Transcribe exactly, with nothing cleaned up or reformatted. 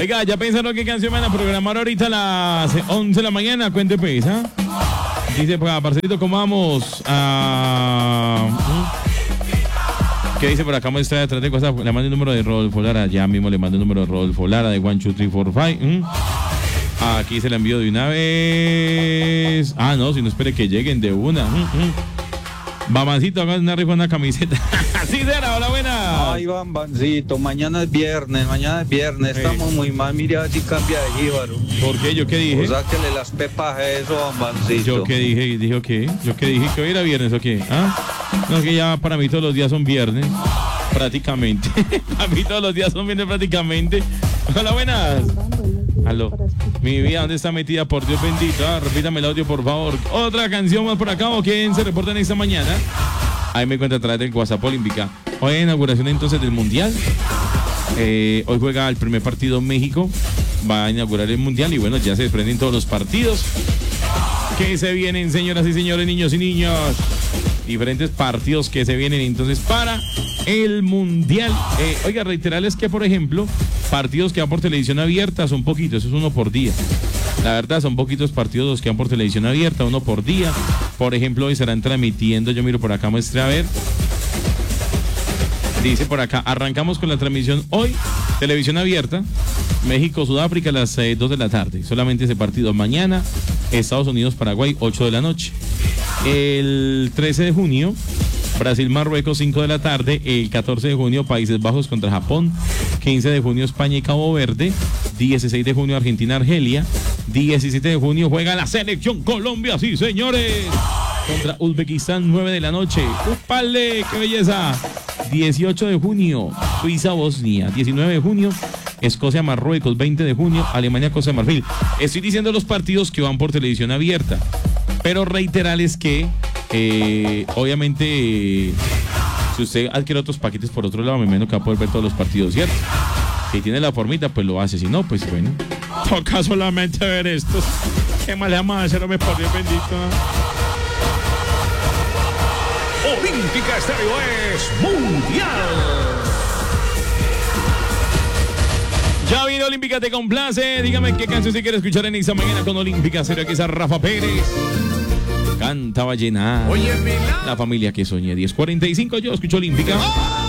Oiga, ¿ya pensaron qué canción van a programar ahorita a las once de la mañana? Cuente pues, ¿ah? Dice, pues, parcerito, ¿cómo vamos? Ah, ¿qué dice por acá? ¿Cómo está detrás de WhatsApp? Le mando el número de Rodolfo Lara. Ya mismo le mando el número de Rodolfo Lara de one two three four five. ¿Mm? Aquí se la envío de una vez. Ah, no, si no espere que lleguen de una. ¿Mm? ¿Mm? Bambancito, hagan una rifa, una camiseta. Así será, hola, buena. Ay, Bambancito, mañana es viernes, mañana es viernes. Sí. Estamos muy mal, mira si cambia de jíbaro. ¿Por qué? ¿Yo qué dije? O sáquele las pepas a eso, Bambancito. ¿Yo qué dije? ¿Dijo qué? ¿Yo qué dije? ¿Que hoy era viernes o qué? ¿Ah? No, que ya para mí todos los días son viernes. Prácticamente. A mí todos los días son viernes prácticamente. Hola, buenas. Aló. Mi vida, ¿dónde está metida? Por Dios bendito. Ah, repítame el audio, por favor. Otra canción más por acá. ¿O quién se reporta en esta mañana? Ahí me cuenta a través del WhatsApp Olímpica. Hoy hay inauguración entonces del Mundial. Eh, hoy juega el primer partido México. Va a inaugurar el Mundial y bueno, ya se desprenden todos los partidos que se vienen, señoras y señores, niños y niñas. Diferentes partidos que se vienen entonces para el Mundial. Eh, oiga, reiterarles que, por ejemplo, partidos que van por televisión abierta son poquitos, eso es uno por día. La verdad, son poquitos partidos los que van por televisión abierta, uno por día. Por ejemplo, hoy estarán transmitiendo, yo miro por acá, muestre a ver. Dice por acá, arrancamos con la transmisión hoy, televisión abierta, México-Sudáfrica a las eh, dos de la tarde. Solamente ese partido. Mañana, Estados Unidos-Paraguay, ocho de la noche. El trece de junio, Brasil-Marruecos, cinco de la tarde. El catorce de junio, Países Bajos contra Japón. quince de junio, España y Cabo Verde. dieciséis de junio, Argentina-Argelia. diecisiete de junio, juega la selección Colombia, sí señores, contra Uzbekistán, nueve de la noche. ¡Upale! ¡Qué belleza! dieciocho de junio, Suiza-Bosnia. diecinueve de junio, Escocia-Marruecos. veinte de junio, Alemania-Costa de Marfil. Estoy diciendo los partidos que van por televisión abierta, pero reiterarles que eh, obviamente eh, si usted adquiere otros paquetes por otro lado, me imagino que va a poder ver todos los partidos, ¿cierto? Si tiene la formita, pues lo hace. Si no, pues bueno, toca solamente ver estos. ¿Qué más le vamos a hacer, hombre, por Dios bendito? Olímpica Estéreo es Mundial. Ya vino Olímpica, te complace. Dígame qué canción se quiere escuchar en esta mañana con Olímpica Estéreo. Aquí está Rafa Pérez. Canta Vallenar. Oye, Milán. La familia que soñé. diez cuarenta y cinco, yo escucho Olímpica.